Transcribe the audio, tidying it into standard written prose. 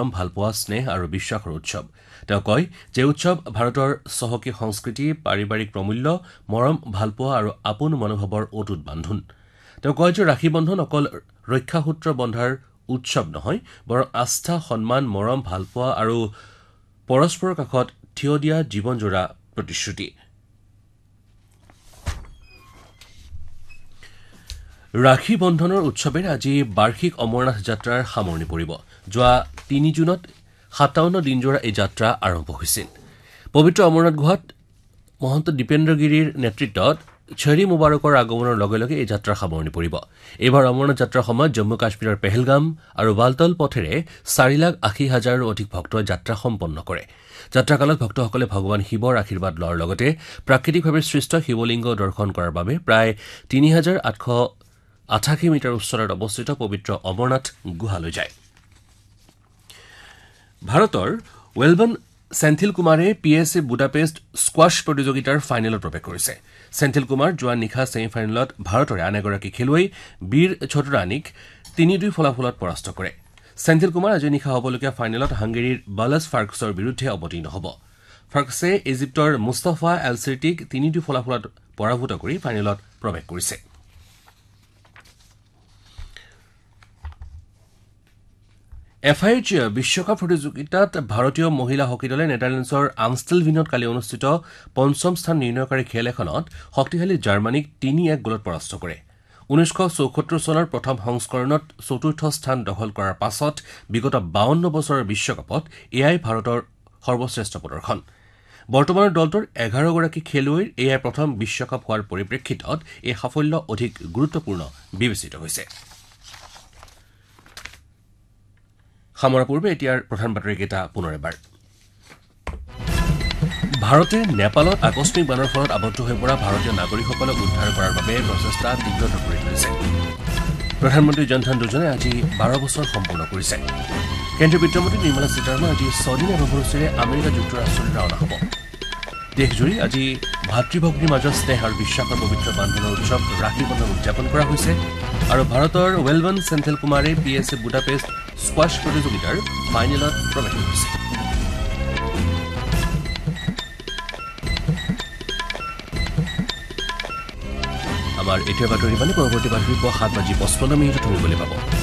মৰম ভালপোৱা স্নেহ আৰু বিশ্বাসৰ উৎসৱ তেওঁ কয় যে উৎসৱ ভাৰতৰ চহকী সংস্কৃতি পাৰিবাৰিক প্ৰমূল্য মৰম ভালপোৱা আৰু আপোন মনোভাৱৰ অটুট বান্ধোন তেওঁ কয় যে ৰাখী বন্ধন অকল ৰক্ষাসূত্ৰ বন্ধাৰ উৎসৱ নহয় বৰং আস্থা সন্মান মৰম ভালপোৱা আৰু পৰস্পৰৰ কাষত থিয় দিয়া জীৱনজোৰা প্ৰতিশ্ৰুতি ৰাখী বন্ধনৰ উৎসৱেৰে আজি বাৰ্ষিক অমৰনাথ যাত্ৰাৰ সামৰণি পৰিব যোৱা ৩ জুনত ৫৭ দিনজোৰা এই যাত্ৰা আৰম্ভ হৈছিল পবিত্ৰ অমৰনাথ গুহাত মহন্ত দীপেন্দ্ৰগিৰিৰ নেতৃত্বত ছেৰি মুবাৰকৰ আগমনৰ লগে লগে এই যাত্ৰাৰ সামৰণি পৰিব এইবাৰ অমৰনাথ যাত্ৰাৰ সময়ত জম্মু কাশ্মীৰৰ পেহেলগাম আৰু বালতল পথেৰে ৪,৮০,০০০ৰো অধিক ভক্তই যাত্ৰা সম্পন্ন কৰে যাত্ৰাকালত ভক্তসকলে ভগৱান শিৱৰ আশীৰ্বাদ লোৱাৰ লগতে প্ৰাকৃতিকভাৱে সৃষ্ট শিৱলিংগ দৰ্শন কৰাৰ বাবে প্ৰায় ৩,৮৮৮ মিটাৰ উচ্চতাত অৱস্থিত পবিত্ৰ অমৰনাথ গুহালৈ যায় ভাৰতৰ ৱেলবন সেন্থিল কুমাৰে পিএছএ বুদাপেষ্ট স্কোৱাছ প্ৰতিযোগিতাৰ ফাইনেলত প্ৰৱেশ কৰিছে সেন্থিল কুমাৰ যোৱা নিশা ছেমি ফাইনেলত ভাৰতৰে আন এগৰাকী খেলুৱৈ বীৰ চতুৰানীক ৩-২ ফলাফলত পৰাস্ত কৰে সেন্থিল কুমাৰ আজি নিশা হ'বলগীয়া ফাইনেলত হাংগেৰীৰ বালাছ ফাৰ্কছৰ বিৰুদ্ধে অৱতীৰ্ণ হ'ব ফাৰ্কছে ইজিপ্তৰ মুস্তাফা এলচিটিক ৩-২ ফলাফলত পৰাভূত কৰি ফাইনেলত প্ৰৱেশ কৰিছে এফআইএইচ বিশ্বকাপ প্ৰতিযোগিতাত ভাৰতীয় মহিলা হকী দলে নেদাৰলেণ্ডছৰ আমষ্টেলভিনত কালি অনুষ্ঠিত পঞ্চম স্থান নিৰ্ণয়কাৰী খেল এখনত শক্তিশালী জাৰ্মানীক ৩-১ গলত পৰাস্ত কৰে ১৯৭৪ চনৰ প্ৰথম সংস্কৰণত চতুৰ্থ স্থান দখল কৰাৰ পাছত বিগত ৫২ বছৰৰ বিশ্বকাপত এয়াই ভাৰতৰ সৰ্বশ্ৰেষ্ঠ প্ৰদৰ্শন বৰ্তমানৰ দলটোৰ ১১গৰাকী খেলুৱৈৰ এয়াই প্ৰথম বিশ্বকাপ হোৱাৰ পৰিপ্ৰেক্ষিতত এই সাফল্য অধিক গুৰুত্বপূৰ্ণ বিবেচিত হৈছে সামৰাৰ পূৰ্বে এতিয়াৰ প্ৰধান বাতৰিকেইটা পুনৰ এবাৰ ভাৰতে নেপালত আকস্মিক বানৰ ফলত আবদ্ধ হৈ পৰা ভাৰতীয় নাগৰিকসকলক উদ্ধাৰ কৰাৰ বাবে প্ৰচেষ্টা তীব্ৰতৰ কৰি তুলিছে প্ৰধানমন্ত্ৰী জনধন যোজনাই আজি ১২ বছৰ সম্পূৰ্ণ কৰিছে কেন্দ্ৰীয় বিত্তমন্ত্ৰী নিৰ্মলা সীতাৰমণ আজি ৬ দিনীয়া ভ্ৰমণসূচীৰে আমেৰিকা যুক্তৰাষ্ট্ৰলৈ ৰাওনা হ'ব দেশজুৰি আজি ভাতৃভগ্নীৰ মাজত স্নেহ আৰু বিশ্বাসৰ পবিত্ৰ বান্ধোনৰ উৎসৱ ৰাখী বন্ধন উদযাপন কৰা হৈছে আৰু ভাৰতৰ ৱেলবন সেন্থিল কুমাৰে পিএছএ বুদাপেষ্ট স্কোৱাছ প্ৰতিযোগিতাৰ ফাইনেলত প্ৰৱেশ কৰিছে আমাৰ এতিয়া বাতৰি পৰৱৰ্তী বাতৰি পুৱা ৭:৫৫ শুনিবলৈ পাব